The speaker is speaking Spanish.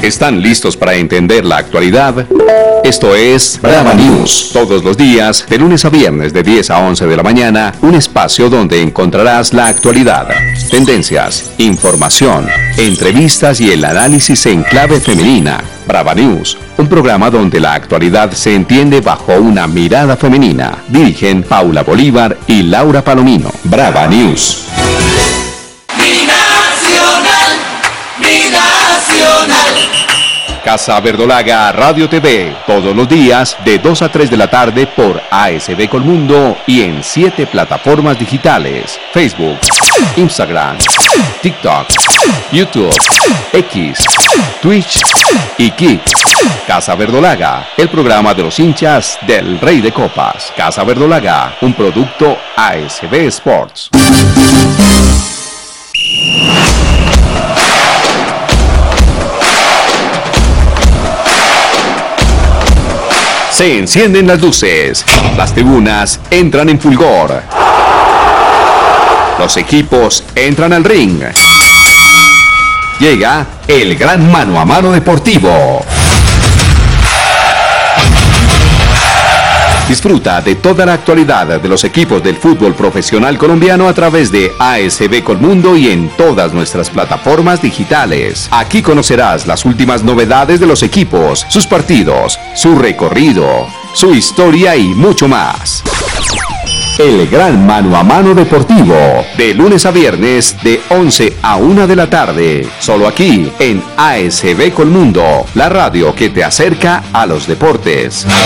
¿Están listos para entender la actualidad? Esto es Brava News. Todos los días, de lunes a viernes de 10 a 11 de la mañana, un espacio donde encontrarás la actualidad, tendencias, información, entrevistas y el análisis en clave femenina. Brava News, un programa donde la actualidad se entiende bajo una mirada femenina. Dirigen Paula Bolívar y Laura Palomino. Brava News. Casa Verdolaga Radio TV, todos los días de 2 a 3 de la tarde por ASB Colmundo y en 7 plataformas digitales: Facebook, Instagram, TikTok, YouTube, X, Twitch y Kick. Casa Verdolaga, el programa de los hinchas del Rey de Copas. Casa Verdolaga, un producto ASB Sports. Se encienden las luces, las tribunas entran en fulgor, los equipos entran al ring. Llega el gran mano a mano deportivo. Disfruta de toda la actualidad de los equipos del fútbol profesional colombiano a través de ASB Colmundo y en todas nuestras plataformas digitales. Aquí conocerás las últimas novedades de los equipos, sus partidos, su recorrido, su historia y mucho más. El gran mano a mano deportivo, de lunes a viernes de 11 a 1 de la tarde, solo aquí en ASB Colmundo, la radio que te acerca a los deportes.